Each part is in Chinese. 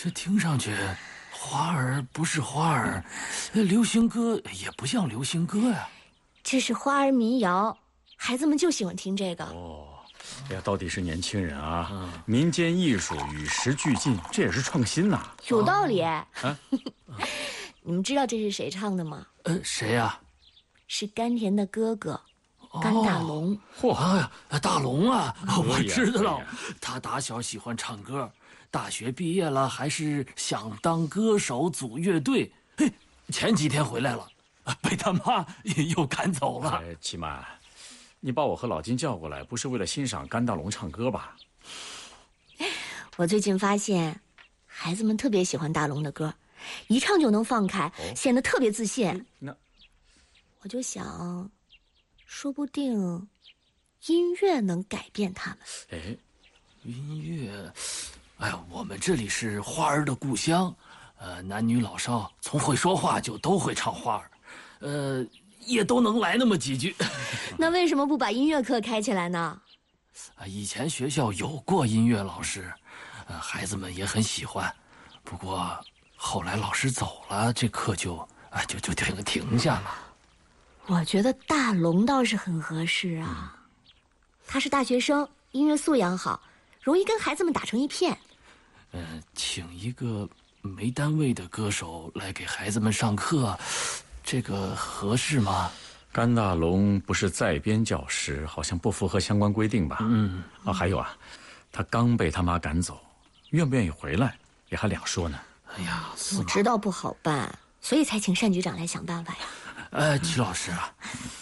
这听上去，花儿不是花儿，流行歌也不像流行歌呀。 这是花儿民谣，孩子们就喜欢听这个。 哦，哎呀，到底是年轻人啊！民间艺术与时俱进，这也是创新呐。 有道理。你们知道这是谁唱的吗？ 谁呀？ 是甘甜的哥哥，甘大龙。 哎呀，大龙啊，我知道了。 可以啊他打小喜欢唱歌，大学毕业了还是想当歌手组乐队。嘿，前几天回来了，被他妈又赶走了。 齐曼，你把我和老金叫过来，不是为了欣赏甘大龙唱歌吧？ 我最近发现，孩子们特别喜欢大龙的歌，一唱就能放开，显得特别自信。我就想，说不定音乐能改变他们。 哎，音乐，哎呀，我们这里是花儿的故乡，男女老少从会说话就都会唱花儿，也都能来那么几句。 那为什么不把音乐课开起来呢？ 以前学校有过音乐老师，孩子们也很喜欢，不过后来老师走了，这课就停下了。 我觉得大龙倒是很合适啊，他是大学生，音乐素养好，容易跟孩子们打成一片。 请一个没单位的歌手来给孩子们上课，这个合适吗？ 甘大龙不是在编教师，好像不符合相关规定吧？还有啊，他刚被他妈赶走，愿不愿意回来也还两说呢。 哎呀， 我知道不好办，所以才请单局长来想办法呀。 齐老师啊，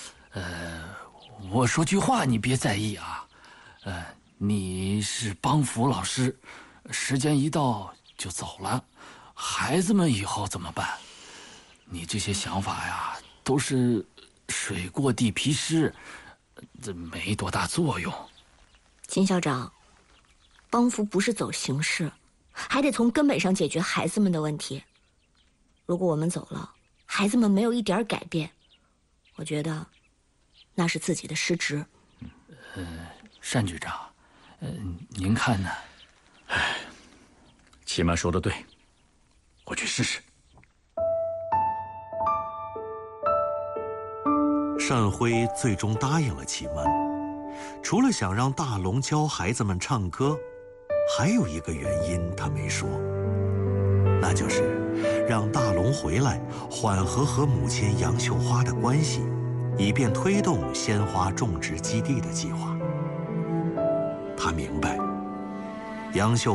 我说句话你别在意啊，你是帮扶老师，时间一到就走了，孩子们以后怎么办？你这些想法呀，都是水过地皮湿，这没多大作用。 金校长，帮扶不是走形式，还得从根本上解决孩子们的问题。如果我们走了，孩子们没有一点改变，我觉得那是自己的失职。 单局长，您看呢？ 齐曼说的对，我去试试。 单辉最终答应了齐曼，除了想让大龙教孩子们唱歌，还有一个原因他没说，那就是让大龙回来缓和和母亲杨秀花的关系，以便推动鲜花种植基地的计划。他明白，杨秀